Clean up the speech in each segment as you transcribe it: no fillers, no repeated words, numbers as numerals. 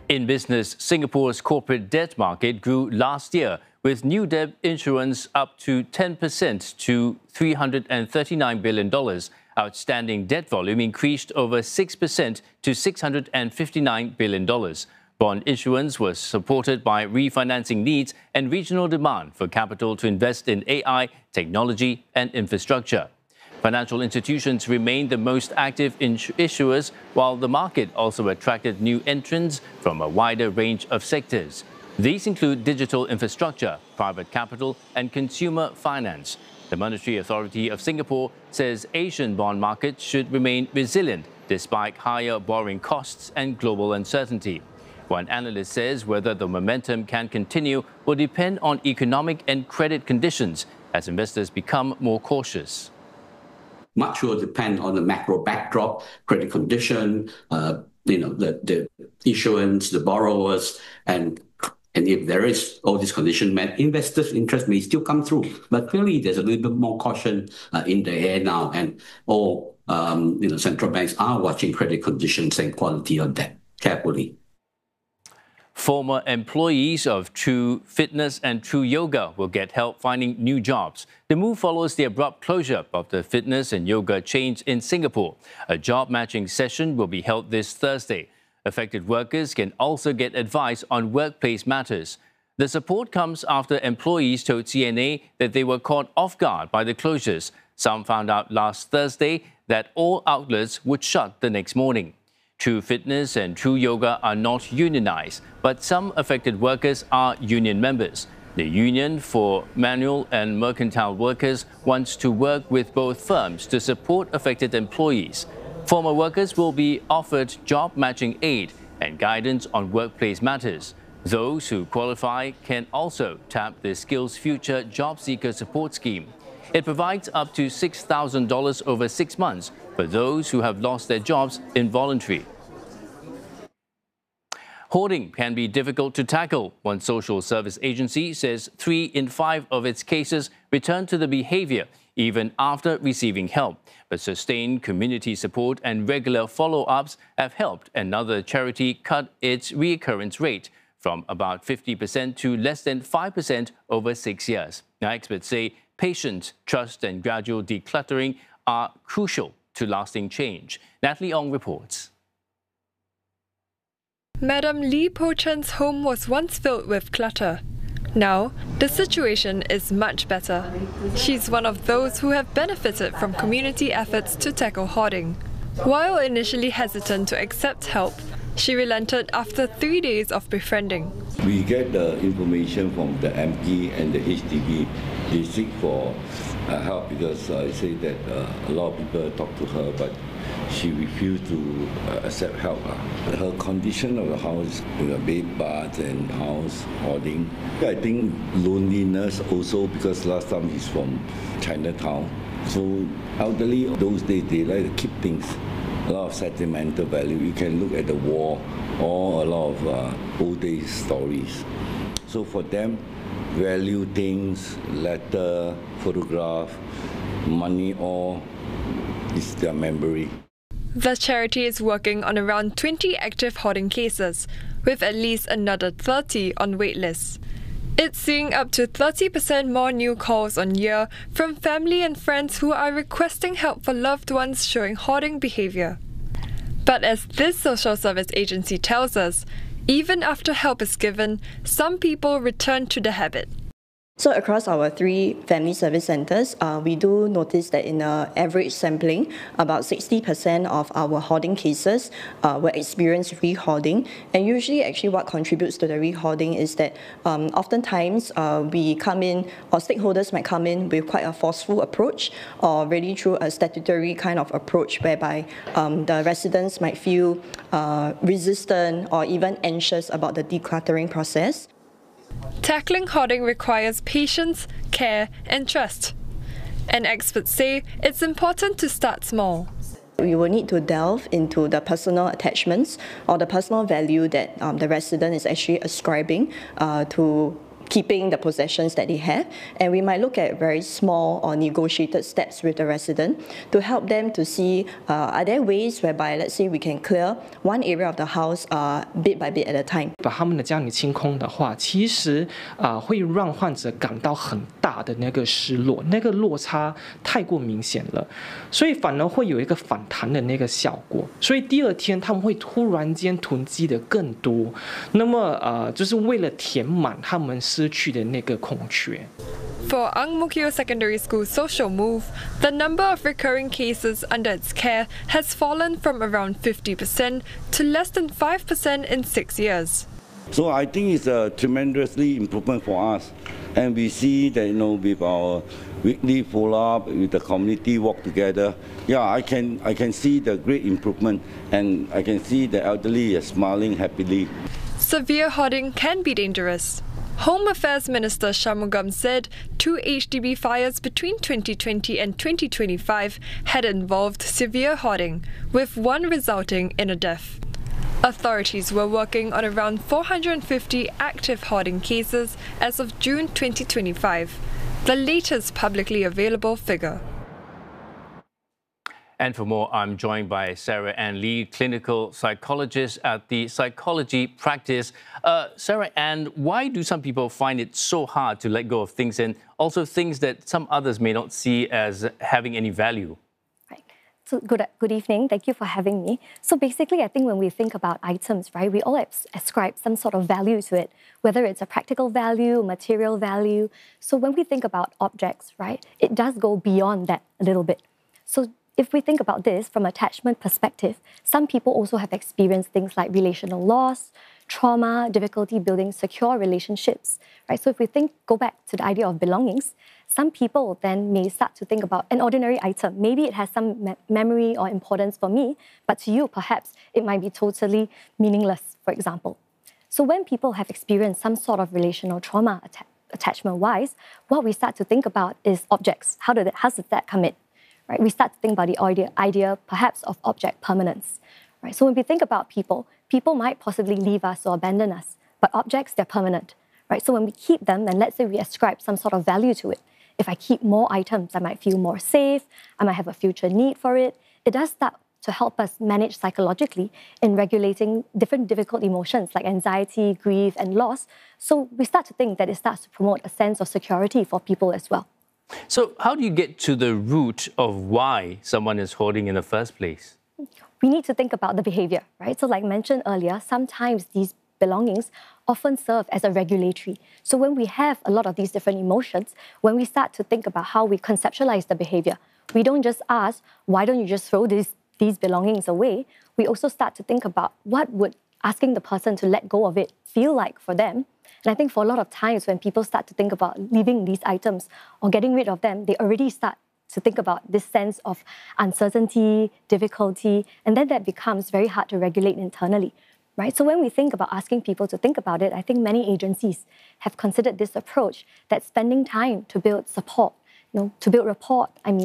In business, Singapore's corporate debt market grew last year, with new debt issuance up to 10% to $339 billion. Outstanding debt volume increased over 6% to $659 billion. Bond issuance was supported by refinancing needs and regional demand for capital to invest in AI, technology and infrastructure. Financial institutions remained the most active issuers, while the market also attracted new entrants from a wider range of sectors. These include digital infrastructure, private capital and consumer finance. The Monetary Authority of Singapore says Asian bond markets should remain resilient despite higher borrowing costs and global uncertainty. One analyst says whether the momentum can continue will depend on economic and credit conditions as investors become more cautious. Much will depend on the macro backdrop, credit condition, the issuance, the borrowers, and if there is all these conditions met, investors' interest may still come through. But clearly, there's a little bit more caution in the air now, and all central banks are watching credit conditions and quality of debt carefully. Former employees of True Fitness and True Yoga will get help finding new jobs. The move follows the abrupt closure of the fitness and yoga chains in Singapore. A job matching session will be held this Thursday. Affected workers can also get advice on workplace matters. The support comes after employees told CNA that they were caught off guard by the closures. Some found out last Thursday that all outlets would shut the next morning. True Fitness and True Yoga are not unionized, but some affected workers are union members. The Union for Manual and Mercantile Workers wants to work with both firms to support affected employees. Former workers will be offered job matching aid and guidance on workplace matters. Those who qualify can also tap the Skills Future Job Seeker Support Scheme. It provides up to $6,000 over 6 months for those who have lost their jobs involuntarily. Hoarding can be difficult to tackle. One social service agency says 3 in 5 of its cases return to the behavior even after receiving help. But sustained community support and regular follow-ups have helped another charity cut its reoccurrence rate from about 50% to less than 5% over 6 years. Now, experts say patience, trust and gradual decluttering are crucial to lasting change. Natalie Ong reports. Madam Lee Po Chen's home was once filled with clutter. Now, the situation is much better. She's one of those who have benefited from community efforts to tackle hoarding. While initially hesitant to accept help, she relented after 3 days of befriending. We get the information from the MP and the HDB. They seek for help because I say that a lot of people talk to her, but she refused to accept help. Her condition of the house, bed bath and house hoarding. I think loneliness also because last time he's from Chinatown. So elderly, those days they like to keep things. A lot of sentimental value. You can look at the wall or a lot of old days stories. So for them, value things, letter, photograph, money, all is their memory. The charity is working on around 20 active hoarding cases, with at least another 30 on waitlists. It's seeing up to 30% more new calls on year from family and friends who are requesting help for loved ones showing hoarding behavior. But as this social service agency tells us, even after help is given, some people return to the habit. So across our 3 family service centres, we do notice that in an average sampling, about 60% of our hoarding cases will experience re-hoarding. And usually actually what contributes to the re-hoarding is that oftentimes we come in, or stakeholders might come in with quite a forceful approach, or really through a statutory kind of approach whereby the residents might feel resistant or even anxious about the decluttering process. Tackling hoarding requires patience, care and trust. And experts say it's important to start small. We will need to delve into the personal attachments or the personal value that the resident is actually ascribing to keeping the possessions that they have, and we might look at very small or negotiated steps with the resident to help them to see are there ways whereby, let's say, we can clear one area of the house bit by bit at a time. 把他们的家里清空的话，其实会让患者感到很大的那个失落，那个落差太过明显了，所以反而会有一个反弹的那个效果，所以第二天他们会突然间囤积的更多，那么就是为了填满他们失去的那个空缺。 For Ang Mo Kio Secondary School's social move, the number of recurring cases under its care has fallen from around 50% to less than 5% in 6 years. So I think it's a tremendously improvement for us, and we see that with our weekly follow-up with the community work together, I can see the great improvement, and I can see the elderly smiling happily. Severe hoarding can be dangerous. Home Affairs Minister Shanmugam said 2 HDB fires between 2020 and 2025 had involved severe hoarding, with one resulting in a death. Authorities were working on around 450 active hoarding cases as of June 2025, the latest publicly available figure. And for more, I'm joined by Sarah Ann Lee, clinical psychologist at the Psychology Practice. Sarah Ann, why do some people find it so hard to let go of things, and also things that some others may not see as having any value? Right. So good evening. Thank you for having me. So basically, I think when we think about items, right, we all ascribe some sort of value to it, whether it's a practical value, material value. So when we think about objects, right, it does go beyond that a little bit. So if we think about this from an attachment perspective, some people also have experienced things like relational loss, trauma, difficulty building secure relationships, right? So if we go back to the idea of belongings, some people then may start to think about an ordinary item. Maybe it has some memory or importance for me, but to you, perhaps it might be totally meaningless, for example. So when people have experienced some sort of relational trauma attachment-wise, what we start to think about is objects. How does that come in? Right? We start to think about the idea perhaps of object permanence. Right? So when we think about people might possibly leave us or abandon us, but objects, they're permanent. Right? So when we keep them, and let's say we ascribe some sort of value to it, if I keep more items, I might feel more safe, I might have a future need for it. It does start to help us manage psychologically in regulating different difficult emotions like anxiety, grief, and loss. So we start to think that it starts to promote a sense of security for people as well. So how do you get to the root of why someone is hoarding in the first place? We need to think about the behavior, right? So like mentioned earlier, sometimes these belongings often serve as a regulatory. So when we have a lot of these different emotions, when we start to think about how we conceptualize the behavior, we don't just ask, why don't you just throw these belongings away? We also start to think about what would asking the person to let go of it feel like for them. And I think for a lot of times when people start to think about leaving these items or getting rid of them, they already start to think about this sense of uncertainty, difficulty, and then that becomes very hard to regulate internally, right? So when we think about asking people to think about it, I think many agencies have considered this approach that spending time to build support, to build rapport,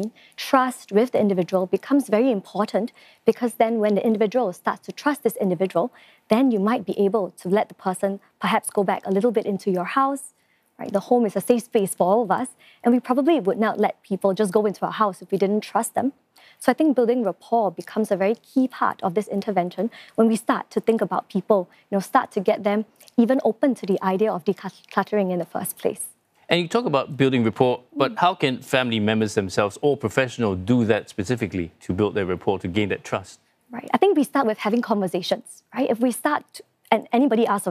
trust with the individual becomes very important, because then when the individual starts to trust this individual, then you might be able to let the person perhaps go back a little bit into your house, right? The home is a safe space for all of us, and we probably would not let people just go into our house if we didn't trust them. So I think building rapport becomes a very key part of this intervention when we start to think about people, start to get them even open to the idea of decluttering in the first place. And you talk about building rapport, but how can family members themselves or professionals do that specifically to build their rapport, to gain that trust? Right. I think we start with having conversations, right? If we start, and anybody asks of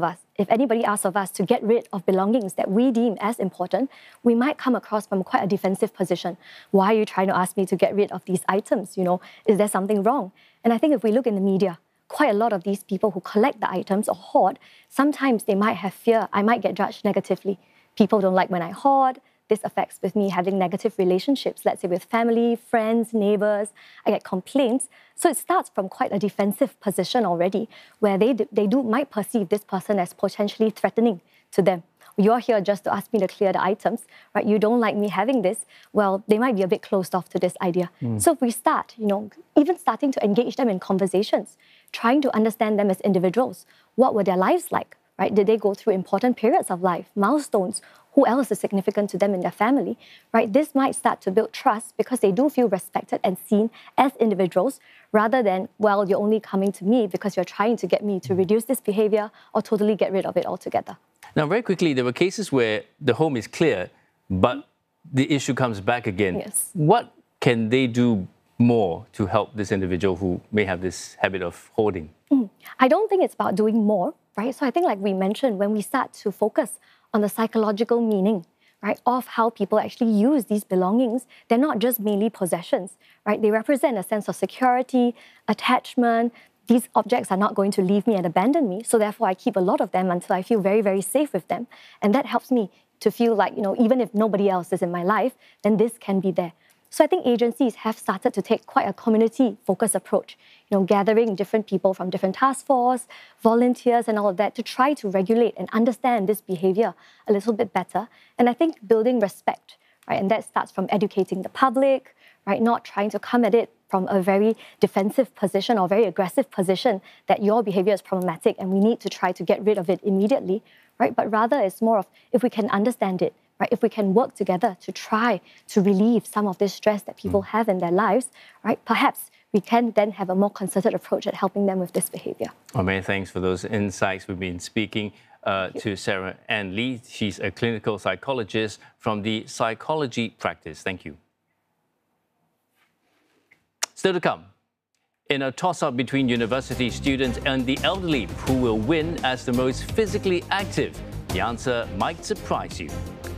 us to get rid of belongings that we deem as important, we might come across from quite a defensive position. Why are you trying to ask me to get rid of these items? Is there something wrong? And I think if we look in the media, quite a lot of these people who collect the items or hoard, sometimes they might have fear, I might get judged negatively. People don't like when I hoard. This affects with me having negative relationships, let's say with family, friends, neighbors. I get complaints. So it starts from quite a defensive position already, where they might perceive this person as potentially threatening to them. You're here just to ask me to clear the items, right? You don't like me having this. Well, they might be a bit closed off to this idea. So if we start, even starting to engage them in conversations, trying to understand them as individuals, what were their lives like? right? Did they go through important periods of life, milestones? Who else is significant to them in their family, right? This might start to build trust because they do feel respected and seen as individuals rather than, well, you're only coming to me because you're trying to get me to reduce this behavior or totally get rid of it altogether. Now, very quickly, there were cases where the home is clear, but the issue comes back again. Yes. What can they do more to help this individual who may have this habit of hoarding? I don't think it's about doing more, right? So I think like we mentioned, when we start to focus on the psychological meaning, right, of how people actually use these belongings, they're not just mainly possessions, right? They represent a sense of security, attachment. These objects are not going to leave me and abandon me, so therefore I keep a lot of them until I feel very, very safe with them. And that helps me to feel like, even if nobody else is in my life, then this can be there. So I think agencies have started to take quite a community-focused approach, gathering different people from different task force, volunteers and all of that to try to regulate and understand this behavior a little bit better. And I think building respect, right? And that starts from educating the public, right? Not trying to come at it from a very defensive position or very aggressive position that your behavior is problematic and we need to try to get rid of it immediately, right? But rather it's more of if we can understand it, right? If we can work together to try to relieve some of this stress that people have in their lives, right? Perhaps we can then have a more concerted approach at helping them with this behavior. Well, many thanks for those insights. We've been speaking to Sarah Ann Lee. She's a clinical psychologist from the psychology practice. Thank you. Still to come. In a toss-up between university students and the elderly, who will win as the most physically active? The answer might surprise you.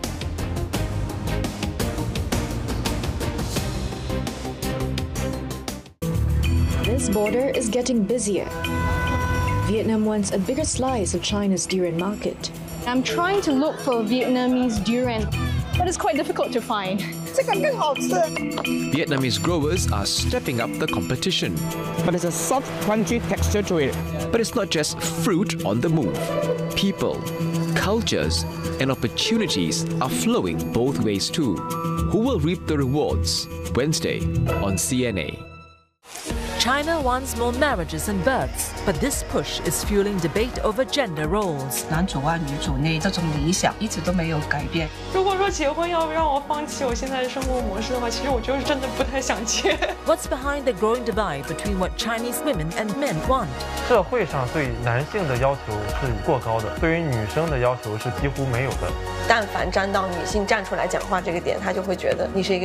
This border is getting busier. Vietnam wants a bigger slice of China's durian market. I'm trying to look for Vietnamese durian, but it's quite difficult to find. Vietnamese growers are stepping up the competition. But it's a soft, crunchy texture to it. But it's not just fruit on the move. People, cultures, and opportunities are flowing both ways too. Who will reap the rewards? Wednesday on CNA. China wants more marriages and births, but this push is fueling debate over gender roles. 男主外女主内这种理想一直都没有改变。 如果说结婚要让我放弃我现在的生活模式的话，其实我就是真的不太想结。 What's behind the growing divide between what Chinese women and men want? 社会上对男性的要求是过高的，对于女生的要求是几乎没有的。 但凡沾到女性站出来讲话这个点，他就会觉得你是一个